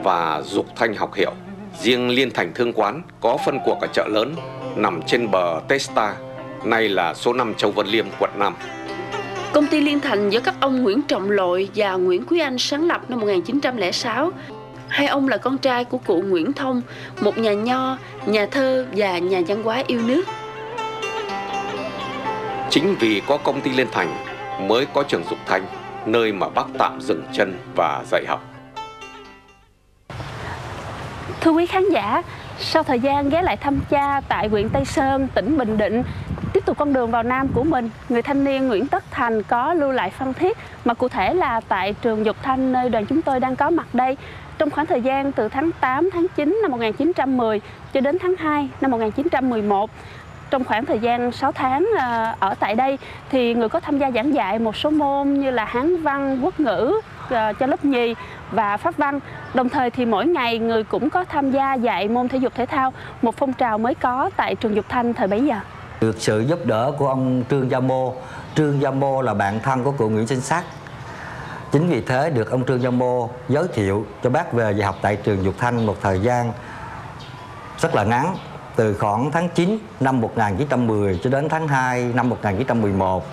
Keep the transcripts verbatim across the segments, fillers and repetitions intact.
và Dục Thanh học hiệu. Riêng Liên Thành Thương Quán có phân cuộc ở chợ lớn nằm trên bờ Testa, nay là số năm Châu Văn Liêm, quận năm. Công ty Liên Thành do các ông Nguyễn Trọng Lội và Nguyễn Quý Anh sáng lập năm một nghìn chín trăm lẻ sáu. Hai ông là con trai của cụ Nguyễn Thông, một nhà nho, nhà thơ và nhà văn hóa yêu nước. Chính vì có công ty Liên Thành mới có trường Dục Thanh, nơi mà bác tạm dừng chân và dạy học. Thưa quý khán giả, sau thời gian ghé lại thăm cha tại huyện Tây Sơn, tỉnh Bình Định, tiếp tục con đường vào Nam của mình, người thanh niên Nguyễn Tất Thành có lưu lại Phan Thiết, mà cụ thể là tại trường Dục Thanh nơi đoàn chúng tôi đang có mặt đây. Trong khoảng thời gian từ tháng tám, tháng chín năm một nghìn chín trăm mười cho đến tháng hai năm một nghìn chín trăm mười một. Trong khoảng thời gian sáu tháng ở tại đây thì người có tham gia giảng dạy một số môn như là Hán văn, Quốc ngữ cho lớp nhì và Pháp văn. Đồng thời thì mỗi ngày người cũng có tham gia dạy môn thể dục thể thao, một phong trào mới có tại trường Dục Thanh thời bấy giờ. Được sự giúp đỡ của ông Trương Gia Mô. Trương Gia Mô là bạn thân của cụ Nguyễn Sinh Sắc. Chính vì thế được ông Trương Gia Mô giới thiệu cho bác về dạy học tại trường Dục Thanh một thời gian rất là ngắn, từ khoảng tháng chín năm một nghìn chín trăm mười cho đến tháng hai năm một nghìn chín trăm mười một.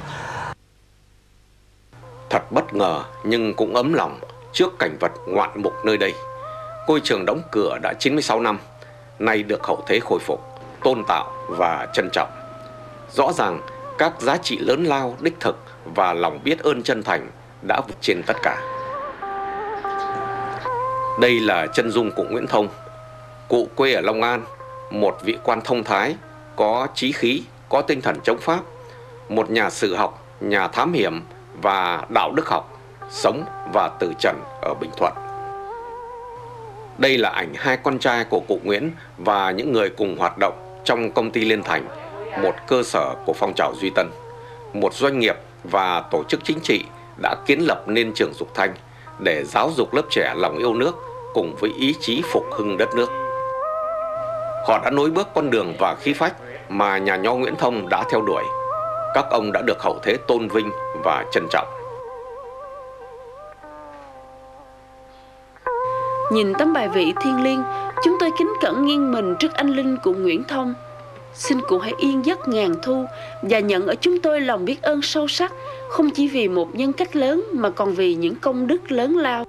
Thật bất ngờ nhưng cũng ấm lòng trước cảnh vật ngoạn mục nơi đây. Ngôi trường đóng cửa đã chín mươi sáu năm, nay được hậu thế khôi phục, tôn tạo và trân trọng. Rõ ràng các giá trị lớn lao, đích thực và lòng biết ơn chân thành đã vượt trên tất cả. Đây là chân dung cụ Nguyễn Thông. Cụ quê ở Long An, một vị quan thông thái, có chí khí, có tinh thần chống Pháp, một nhà sử học, nhà thám hiểm và đạo đức học, sống và từ trần ở Bình Thuận. Đây là ảnh hai con trai của cụ Nguyễn và những người cùng hoạt động trong công ty Liên Thành, một cơ sở của phong trào Duy Tân, một doanh nghiệp và tổ chức chính trị đã kiến lập nên trường Dục Thanh để giáo dục lớp trẻ lòng yêu nước cùng với ý chí phục hưng đất nước. Họ đã nối bước con đường và khí phách mà nhà nho Nguyễn Thông đã theo đuổi. Các ông đã được hậu thế tôn vinh và trân trọng. Nhìn tấm bài vị thiêng liêng, chúng tôi kính cẩn nghiêng mình trước anh linh cụ Nguyễn Thông. Xin cụ hãy yên giấc ngàn thu và nhận ở chúng tôi lòng biết ơn sâu sắc, không chỉ vì một nhân cách lớn mà còn vì những công đức lớn lao.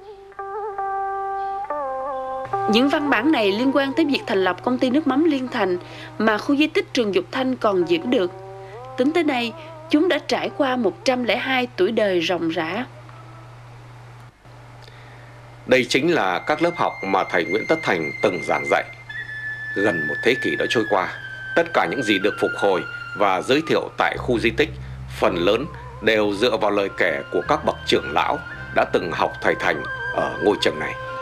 Những văn bản này liên quan tới việc thành lập công ty nước mắm Liên Thành mà khu di tích trường Dục Thanh còn giữ được. Tính tới nay, chúng đã trải qua một trăm lẻ hai tuổi đời ròng rã. Đây chính là các lớp học mà thầy Nguyễn Tất Thành từng giảng dạy. Gần một thế kỷ đã trôi qua, tất cả những gì được phục hồi và giới thiệu tại khu di tích phần lớn đều dựa vào lời kể của các bậc trưởng lão đã từng học thầy Thành ở ngôi trường này.